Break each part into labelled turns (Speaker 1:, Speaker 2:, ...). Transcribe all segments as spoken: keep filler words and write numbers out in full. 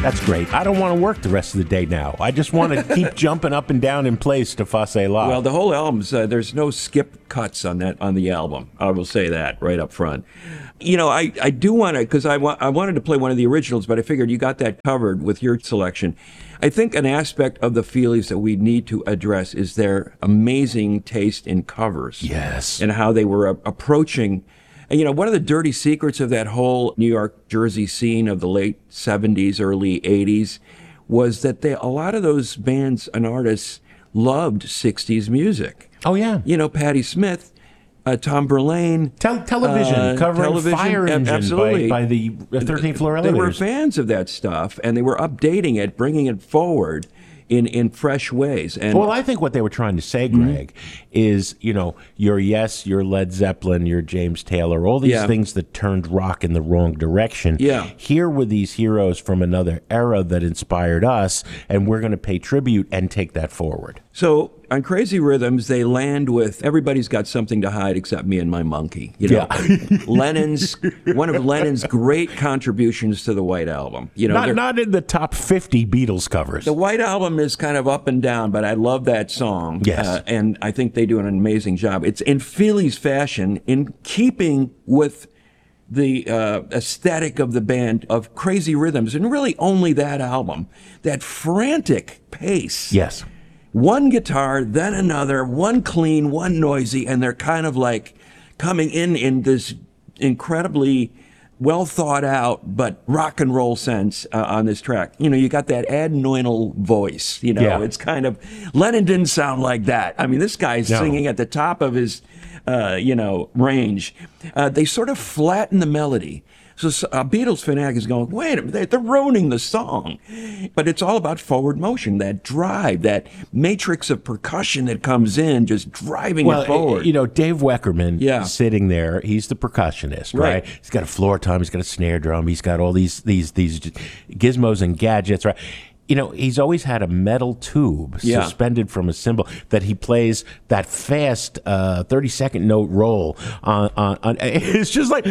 Speaker 1: That's great. I don't want to work the rest of the day now. I just want to keep jumping up and down in place to Face La.
Speaker 2: Well, the whole album's, uh, there's no skip cuts on that on the album. I will say that right up front. You know, I, I do want to, because I, wa- I wanted to play one of the originals, but I figured you got that covered with your selection. I think an aspect of the Feelies that we need to address is their amazing taste in covers.
Speaker 1: Yes.
Speaker 2: And how they were uh, approaching. And, you know, one of the dirty secrets of that whole New York, Jersey scene of the late seventies, early eighties was that they, a lot of those bands and artists loved sixties music.
Speaker 1: Oh, yeah.
Speaker 2: You know, Patti Smith, uh, Tom Verlaine.
Speaker 1: Tel- television,
Speaker 2: uh,
Speaker 1: covering
Speaker 2: television,
Speaker 1: Fire Engine
Speaker 2: absolutely.
Speaker 1: by, by the thirteenth floor
Speaker 2: They were
Speaker 1: elevators.
Speaker 2: fans of that stuff, and they were updating it, bringing it forward in, in fresh ways. And
Speaker 1: Well, I think what they were trying to say, Greg, mm-hmm. is, you know, your Yes, your Led Zeppelin, your James Taylor, all these
Speaker 2: yeah.
Speaker 1: things that turned rock in the wrong direction.
Speaker 2: Yeah.
Speaker 1: Here were these heroes from another era that inspired us, and we're going to pay tribute and take that forward.
Speaker 2: So on Crazy Rhythms, they land with "Everybody's Got Something to Hide Except Me and My Monkey." You know,
Speaker 1: yeah.
Speaker 2: Lennon's one of Lennon's great contributions to the White Album. You know,
Speaker 1: not, not in the top fifty Beatles covers.
Speaker 2: The White Album is kind of up and down, but I love that song.
Speaker 1: Yes,
Speaker 2: uh, and I think they do an amazing job. It's in Feelies fashion, in keeping with the uh, aesthetic of the band of Crazy Rhythms, and really only that album, that frantic pace.
Speaker 1: Yes.
Speaker 2: One guitar, then another, one clean, one noisy, and they're kind of like coming in in this incredibly well thought out but rock and roll sense uh, on this track. You know, you got that Ad Noinal voice. You know,
Speaker 1: yeah.
Speaker 2: It's kind of Lennon didn't sound like that. I mean, this guy's
Speaker 1: no.
Speaker 2: singing at the top of his, uh, you know, range. Uh, they sort of flatten the melody. So a Beatles fanatic is going, wait a minute, they're ruining the song. But it's all about forward motion, that drive, that matrix of percussion that comes in, just driving
Speaker 1: well,
Speaker 2: it forward.
Speaker 1: You know, Dave Weckerman
Speaker 2: yeah.
Speaker 1: sitting there, he's the percussionist, right? right? He's got a floor tom, he's got a snare drum, he's got all these these these gizmos and gadgets, right? You know, he's always had a metal tube
Speaker 2: yeah.
Speaker 1: suspended from a cymbal that he plays that fast uh, thirty-second note roll on, on, on. It's just like,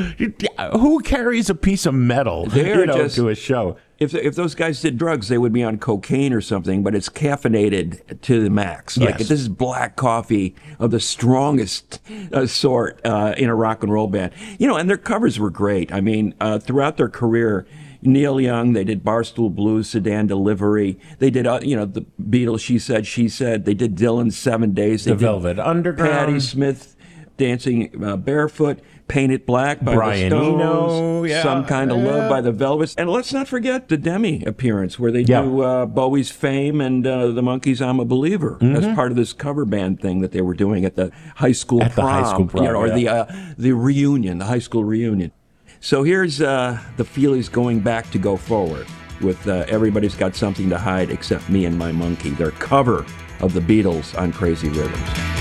Speaker 1: who carries a piece of metal you know,
Speaker 2: just,
Speaker 1: to a show?
Speaker 2: If if those guys did drugs, they would be on cocaine or something, but it's caffeinated to the max. Like,
Speaker 1: yes.
Speaker 2: This is black coffee of the strongest uh, sort uh, in a rock and roll band. You know, and their covers were great. I mean, uh, throughout their career, Neil Young, they did Barstool Blues, Sedan Delivery. They did, uh, you know, the Beatles, She Said, She Said. They did Dylan's Seven Days. They
Speaker 1: the
Speaker 2: did
Speaker 1: Velvet Underground.
Speaker 2: Patti Smith, Dancing uh, Barefoot. Paint It Black by
Speaker 1: Brian
Speaker 2: the Stones.
Speaker 1: Eno, yeah.
Speaker 2: Some Kind of
Speaker 1: yeah.
Speaker 2: Love by the Velvets. And let's not forget the Demi appearance where they
Speaker 1: yeah.
Speaker 2: do uh, Bowie's Fame and uh, the Monkees' I'm a Believer mm-hmm. as part of this cover band thing that they were doing at the high school
Speaker 1: at
Speaker 2: prom.
Speaker 1: the high school prom,
Speaker 2: you know, or
Speaker 1: yeah.
Speaker 2: the, uh, the reunion, the high school reunion. So here's uh, the Feelies going back to Go Forward with uh, Everybody's Got Something to Hide Except Me and My Monkey, their cover of the Beatles on Crazy Rhythms.